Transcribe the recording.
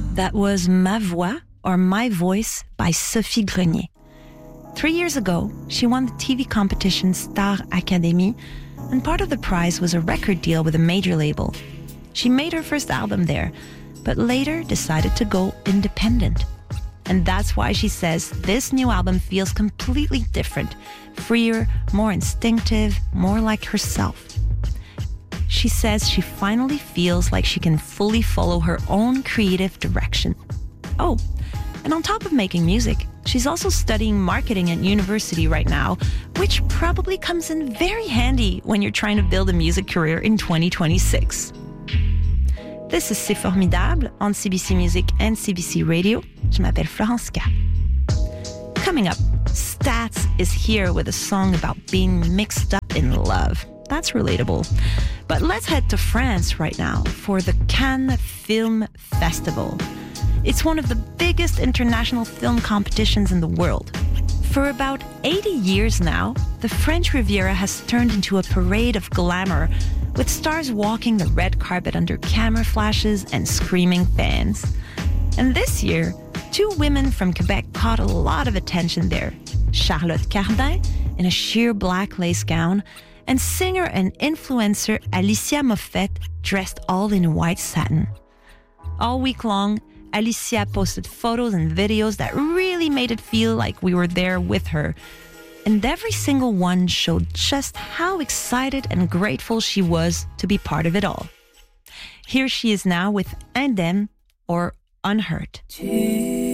That was Ma Voix, or My Voice, by Sophie Grenier. 3 years ago, she won the TV competition Star Academy, and part of the prize was a record deal with a major label. She made her first album there, but later decided to go independent. And that's why she says this new album feels completely different, freer, more instinctive, more like herself. She says she finally feels like she can fully follow her own creative direction. Oh, and on top of making music, she's also studying marketing at university right now, which probably comes in very handy when you're trying to build a music career in 2026. This is C'est Formidable on CBC Music and CBC Radio. Je m'appelle Florence K. Coming up, Stats is here with a song about being mixed up in love. That's relatable. But let's head to France right now for the Cannes Film Festival. It's one of the biggest international film competitions in the world. For about 80 years now, the French Riviera has turned into a parade of glamour, with stars walking the red carpet under camera flashes and screaming fans. And this year, 2 women from Quebec caught a lot of attention there. Charlotte Cardin, in a sheer black lace gown, and singer and influencer Alicia Moffett, dressed all in white satin. All week long, Alicia posted photos and videos that really made it feel like we were there with her. And every single one showed just how excited and grateful she was to be part of it all. Here she is now with Indemne, or Unhurt.